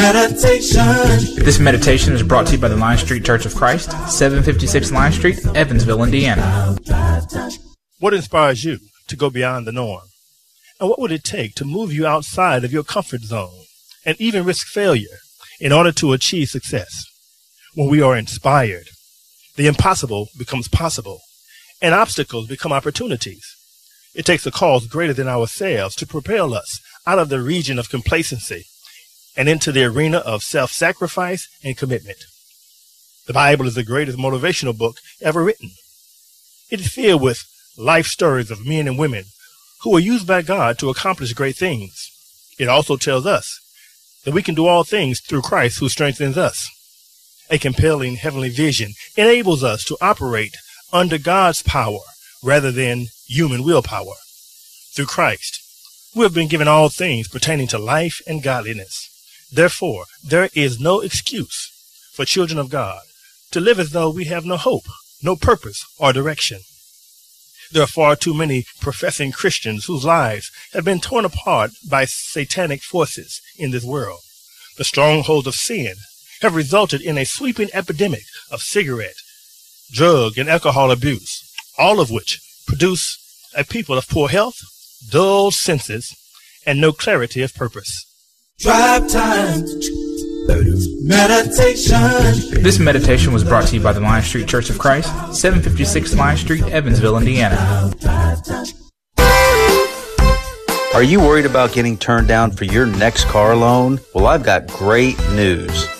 Meditation. This meditation is brought to you by the Line Street Church of Christ, 756 Line Street, Evansville, Indiana. What inspires you to go beyond the norm? And what would it take to move you outside of your comfort zone and even risk failure in order to achieve success? When we are inspired, the impossible becomes possible and obstacles become opportunities. It takes a cause greater than ourselves to propel us out of the region of complacency and into the arena of self-sacrifice and commitment. The Bible is the greatest motivational book ever written. It is filled with life stories of men and women who were used by God to accomplish great things. It also tells us that we can do all things through Christ who strengthens us. A compelling heavenly vision enables us to operate under God's power rather than human willpower. Through Christ, we have been given all things pertaining to life and godliness. Therefore, there is no excuse for children of God to live as though we have no hope, no purpose, or direction. There are far too many professing Christians whose lives have been torn apart by satanic forces in this world. The strongholds of sin have resulted in a sweeping epidemic of cigarette, drug, and alcohol abuse, all of which produce a people of poor health, dull senses, and no clarity of purpose. Drive time. Meditation. This meditation was brought to you by the Line Street Church of Christ, 756 Line Street, Evansville, Indiana. Are you worried about getting turned down for your next car loan? Well, I've got great news.